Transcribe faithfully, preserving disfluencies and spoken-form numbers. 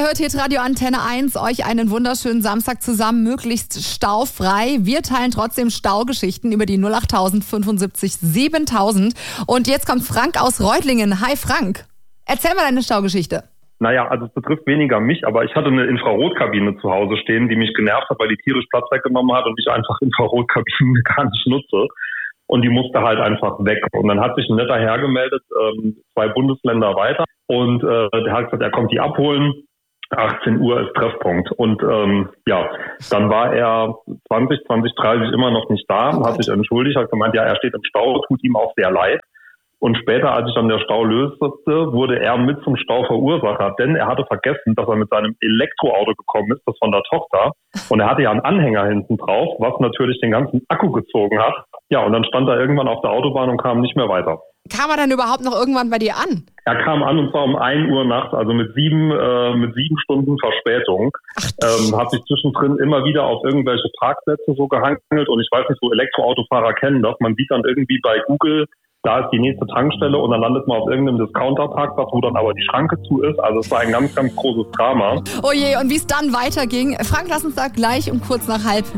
hört Hitradio Antenne eins, euch einen wunderschönen Samstag zusammen, möglichst staufrei. Wir teilen trotzdem Staugeschichten über die null acht fünfundsiebzig siebentausend. Und jetzt kommt Frank aus Reutlingen. Hi Frank, erzähl mal deine Staugeschichte. Naja, also es betrifft weniger mich, aber ich hatte eine Infrarotkabine zu Hause stehen, die mich genervt hat, weil die tierisch Platz weggenommen hat und ich einfach Infrarotkabinen gar nicht nutze. Und die musste halt einfach weg. Und dann hat sich ein netter Herr gemeldet, ähm, zwei Bundesländer weiter. Und äh, der hat gesagt, er kommt die abholen. achtzehn Uhr ist Treffpunkt. Und ähm, ja, dann war er zwanzig, zwanzig, dreißig immer noch nicht da, oh hat sich entschuldigt, hat gemeint, ja, er steht im Stau, tut ihm auch sehr leid. Und später, als sich dann der Stau löste, wurde er mit zum Stauverursacher, denn er hatte vergessen, dass er mit seinem Elektroauto gekommen ist, das von der Tochter. Und er hatte ja einen Anhänger hinten drauf, was natürlich den ganzen Akku gezogen hat. Ja, und dann stand er irgendwann auf der Autobahn und kam nicht mehr weiter. Kam er dann überhaupt noch irgendwann bei dir an? Er kam an und zwar um ein Uhr nachts, also mit sieben, äh, mit sieben Stunden Verspätung. Ähm, hat sich zwischendrin immer wieder auf irgendwelche Parkplätze so gehangelt und ich weiß nicht, so Elektroautofahrer kennen das. Man sieht dann irgendwie bei Google, da ist die nächste Tankstelle und dann landet man auf irgendeinem Discounter-Parkplatz, wo dann aber die Schranke zu ist. Also es war ein ganz, ganz großes Drama. Oh je, und wie es dann weiterging. Frank, lass uns da gleich um kurz nach halb